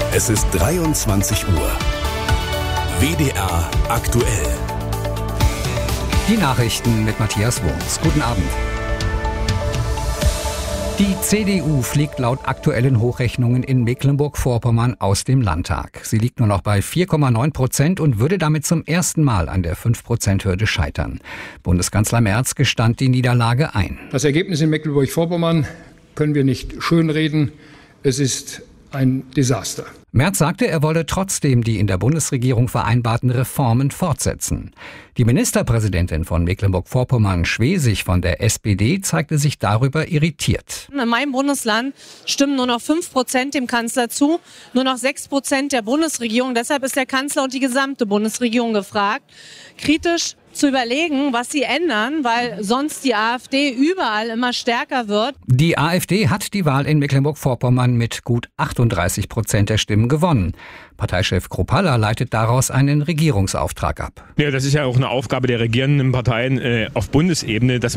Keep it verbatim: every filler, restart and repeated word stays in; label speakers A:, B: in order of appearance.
A: Es ist dreiundzwanzig Uhr. W D R aktuell.
B: Die Nachrichten mit Matthias Wurms. Guten Abend. Die C D U fliegt laut aktuellen Hochrechnungen in Mecklenburg-Vorpommern aus dem Landtag. Sie liegt nur noch bei vier Komma neun Prozent und würde damit zum ersten Mal an der fünf Prozent Hürde scheitern. Bundeskanzler Merz gestand die Niederlage ein.
C: Das Ergebnis in Mecklenburg-Vorpommern können wir nicht schönreden. Es ist ein Desaster.
B: Merz sagte, er wolle trotzdem die in der Bundesregierung vereinbarten Reformen fortsetzen. Die Ministerpräsidentin von Mecklenburg-Vorpommern, Schwesig von der S P D, zeigte sich darüber irritiert.
D: In meinem Bundesland stimmen nur noch fünf Prozent dem Kanzler zu, nur noch sechs Prozent der Bundesregierung. Deshalb ist der Kanzler und die gesamte Bundesregierung gefragt, kritisch zu überlegen, was sie ändern, weil sonst die AfD überall immer stärker wird.
B: Die AfD hat die Wahl in Mecklenburg-Vorpommern mit gut achtunddreißig Prozent der Stimmen gewonnen. Parteichef Kropalla leitet daraus einen Regierungsauftrag ab.
E: Ja, das ist ja auch eine Aufgabe der regierenden Parteien äh, auf Bundesebene, dass